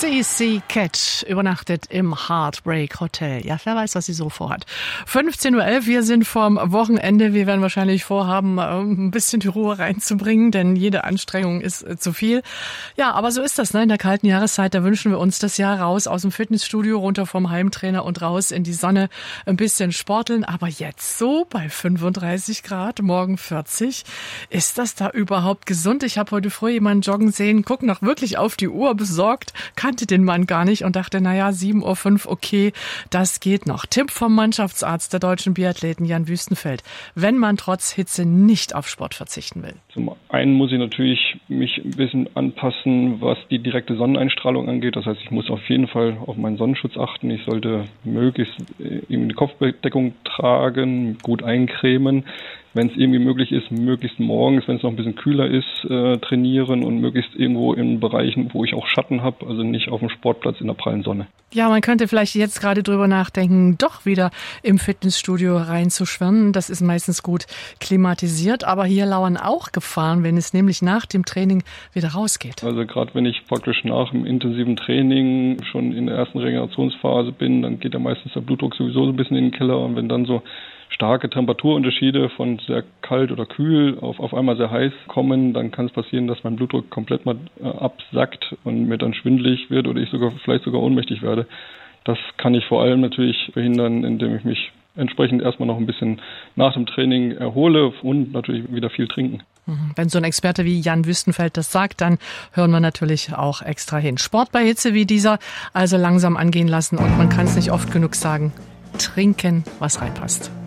CC Catch übernachtet im Heartbreak Hotel. Ja, wer weiß, was sie so vorhat. 15.11 Uhr, wir sind vorm Wochenende. Wir werden wahrscheinlich vorhaben, ein bisschen die Ruhe reinzubringen, denn jede Anstrengung ist zu viel. Ja, aber so ist das, ne? In der kalten Jahreszeit, da wünschen wir uns das Jahr raus aus dem Fitnessstudio, runter vom Heimtrainer und raus in die Sonne, ein bisschen sporteln. Aber jetzt so bei 35 Grad, morgen 40, ist das da überhaupt gesund? Ich habe heute früh jemanden joggen sehen, guck noch wirklich auf die Uhr, besorgt, kannte den Mann gar nicht und dachte, 7:05 Uhr, okay, das geht noch. Tipp vom Mannschaftsarzt der deutschen Biathleten Jan Wüstenfeld, wenn man trotz Hitze nicht auf Sport verzichten will. Zum einen muss ich natürlich mich ein bisschen anpassen, was die direkte Sonneneinstrahlung angeht. Das heißt, ich muss auf jeden Fall auf meinen Sonnenschutz achten. Ich sollte möglichst eine Kopfbedeckung tragen, gut eincremen. Wenn es irgendwie möglich ist, möglichst morgens, wenn es noch ein bisschen kühler ist, trainieren und möglichst irgendwo in Bereichen, wo ich auch Schatten habe, also nicht auf dem Sportplatz in der prallen Sonne. Ja, man könnte vielleicht jetzt gerade drüber nachdenken, doch wieder im Fitnessstudio reinzuschwimmen. Das ist meistens gut klimatisiert, aber hier lauern auch Gefahren, wenn es nämlich nach dem Training wieder rausgeht. Also gerade wenn ich praktisch nach dem intensiven Training schon in der ersten Regenerationsphase bin, dann geht ja meistens der Blutdruck sowieso so ein bisschen in den Keller und wenn dann so starke Temperaturunterschiede von sehr kalt oder kühl auf einmal sehr heiß kommen, dann kann es passieren, dass mein Blutdruck komplett mal absackt und mir dann schwindelig wird oder ich vielleicht sogar ohnmächtig werde. Das kann ich vor allem natürlich verhindern, indem ich mich entsprechend erstmal noch ein bisschen nach dem Training erhole und natürlich wieder viel trinken. Wenn so ein Experte wie Jan Wüstenfeld das sagt, dann hören wir natürlich auch extra hin. Sport bei Hitze wie dieser, also langsam angehen lassen und man kann es nicht oft genug sagen, trinken, was reinpasst.